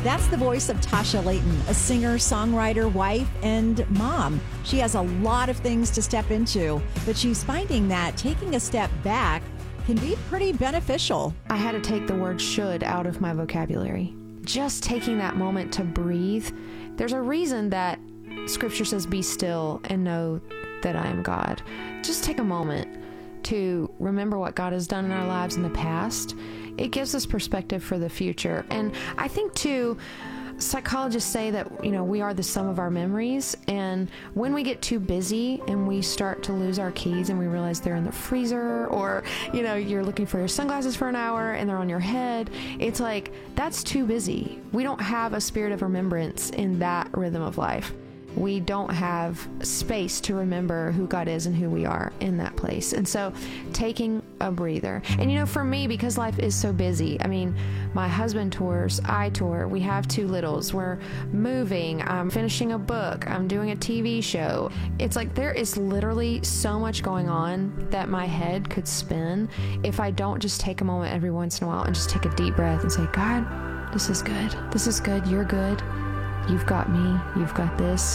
That's the voice of Tasha Layton, a singer, songwriter, wife, and mom. She has a lot of things to step into, but she's finding that taking a step back can be pretty beneficial. I had to take the word should out of my vocabulary. Just taking that moment to breathe. There's a reason that Scripture says, be still and know that I am God. Just take a moment to remember what God has done in our lives in the past. It gives us perspective for the future. And I think too, psychologists say that, we are the sum of our memories. And when we get too busy and we start to lose our keys and we realize they're in the freezer, or, you're looking for your sunglasses for an hour and they're on your head, it's like, that's too busy. We don't have a spirit of remembrance in that rhythm of life. We don't have space to remember who God is and who we are in that place. And so taking a breather. And for me, because life is so busy, my husband tours, I tour, we have 2 littles, we're moving, I'm finishing a book, I'm doing a TV show. It's like there is literally so much going on that my head could spin if I don't just take a moment every once in a while and just take a deep breath and say, God, this is good. This is good. You're good. You've got me. You've got this.